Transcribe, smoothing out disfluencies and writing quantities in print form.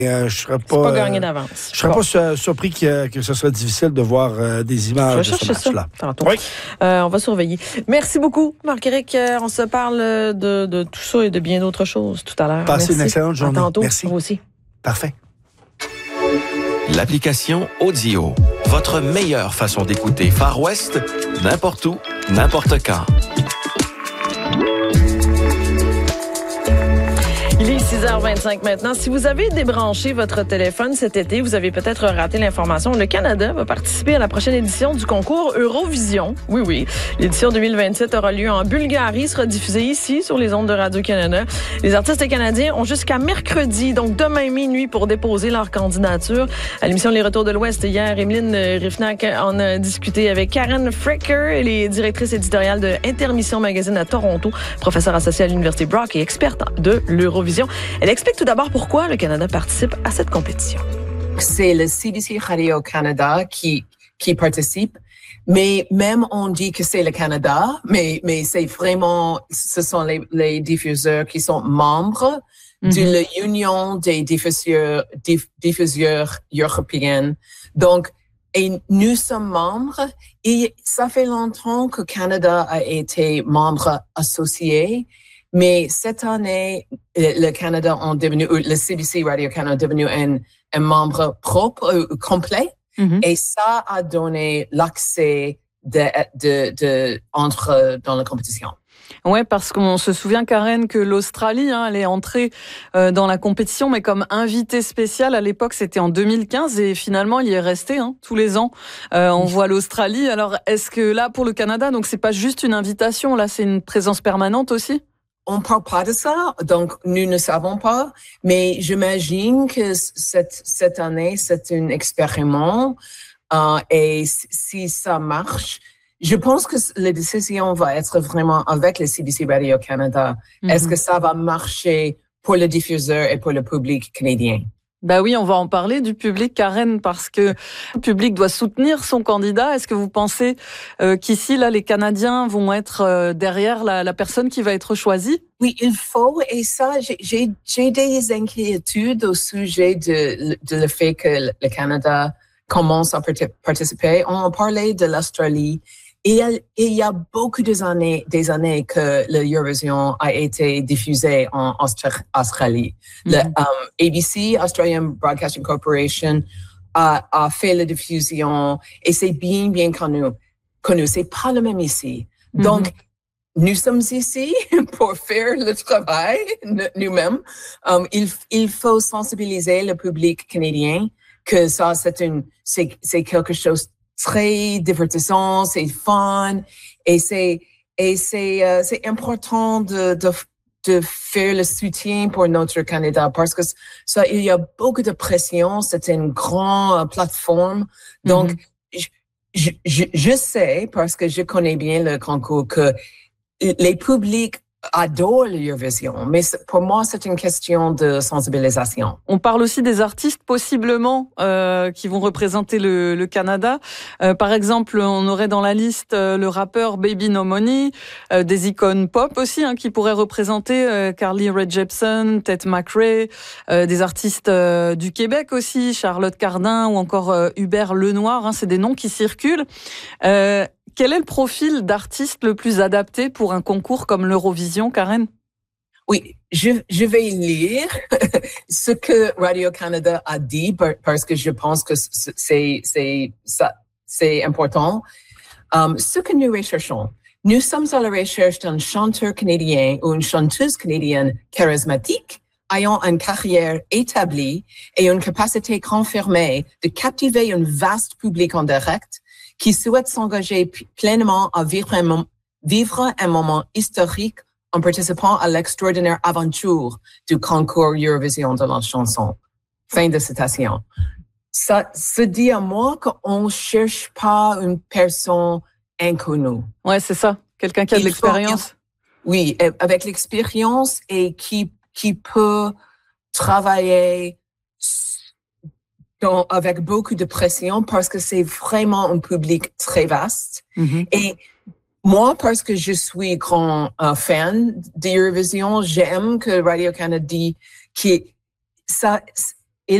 Je serais C'est pas gagné d'avance. Je serais pas surpris que ce soit difficile de voir des images de ce match-là. Oui. On va surveiller. Merci beaucoup, Marc-Éric. On se parle de tout ça et de bien d'autres choses tout à l'heure. Passez une excellente journée. À tantôt. Merci. Vous aussi. Parfait. L'application Audio, votre meilleure façon d'écouter Far West, n'importe où, n'importe quand. Il est 6h25 maintenant. Si vous avez débranché votre téléphone cet été, vous avez peut-être raté l'information. Le Canada va participer à la prochaine édition du concours Eurovision. Oui. L'édition 2027 aura lieu en Bulgarie, sera diffusée ici sur les ondes de Radio-Canada. Les artistes canadiens ont jusqu'à mercredi, donc demain minuit, pour déposer leur candidature. À l'émission Les Retours de l'Ouest, hier, Emeline Riffnac en a discuté avec Karen Fricker, elle est directrice éditoriale de Intermission Magazine à Toronto, professeure associée à l'Université Brock et experte de l'Eurovision. Elle explique tout d'abord pourquoi le Canada participe à cette compétition. C'est le CBC Radio-Canada qui participe, mais même on dit que c'est le Canada, mais c'est vraiment, ce sont les diffuseurs qui sont membres de l'Union des diffuseurs européens. Donc, et nous sommes membres, et ça fait longtemps que le Canada a été membre associé. Mais cette année, le Canada le CBC Radio-Canada est devenu un membre propre, complet, et ça a donné l'accès entre dans la compétition. Ouais, parce qu'on se souvient, Karen, que l'Australie, elle est entrée dans la compétition, mais comme invitée spéciale. À l'époque, c'était en 2015, et finalement, il y est resté tous les ans. On voit l'Australie. Alors, est-ce que là, pour le Canada, donc c'est pas juste une invitation, là, c'est une présence permanente aussi? On parle pas de ça, donc nous ne savons pas, mais j'imagine que cette année, c'est un expériment, et si ça marche, je pense que la décision va être vraiment avec le CBC Radio-Canada. Est-ce que ça va marcher pour le diffuseur et pour le public canadien? Bah oui, on va en parler du public, Karen, parce que le public doit soutenir son candidat. Est-ce que vous pensez qu'ici, là, les Canadiens vont être derrière la personne qui va être choisie? Oui, il faut, et ça, j'ai des inquiétudes au sujet de le fait que le Canada commence à participer. On a parlé de l'Australie. Et il y a beaucoup des années que l'Eurovision a été diffusée en Australie. Le ABC, Australian Broadcasting Corporation, a fait la diffusion, et c'est bien connu. C'est pas le même ici. Donc, nous sommes ici pour faire le travail nous-mêmes. Il faut sensibiliser le public canadien que ça, c'est quelque chose très divertissant, c'est fun, et c'est important de faire le soutien pour notre Canada, parce que ça, il y a beaucoup de pression, c'est une grande plateforme. Donc, je sais, parce que je connais bien le concours, que les publics adorent l'Eurovision, mais pour moi, c'est une question de sensibilisation. On parle aussi des artistes possiblement qui vont représenter le Canada. Par exemple, on aurait dans la liste le rappeur Baby No Money, des icônes pop aussi qui pourraient représenter Carly Rae Jepsen, Tate McRae, des artistes du Québec aussi, Charlotte Cardin ou encore Hubert Lenoir. C'est des noms qui circulent. Quel est le profil d'artiste le plus adapté pour un concours comme l'Eurovision, Karen? Oui, je vais lire ce que Radio-Canada a dit, parce que je pense que c'est important. Ce que nous recherchons, nous sommes à la recherche d'un chanteur canadien ou une chanteuse canadienne charismatique, ayant une carrière établie et une capacité confirmée de captiver un vaste public en direct, qui souhaite s'engager pleinement à vivre un moment historique en participant à l'extraordinaire aventure du concours Eurovision de la chanson. Fin de citation. Ça se dit à moi qu'on ne cherche pas une personne inconnue. Ouais, c'est ça. Quelqu'un qui a de l'expérience. Oui, avec l'expérience et qui peut travailler avec beaucoup de pression, parce que c'est vraiment un public très vaste. Et moi, parce que je suis grand fan d'Eurovision, j'aime que Radio-Canada dit que